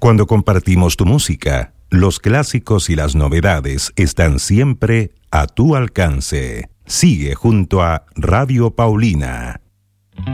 Cuando compartimos tu música, los clásicos y las novedades están siempre a tu alcance. Sigue junto a Radio Paulina.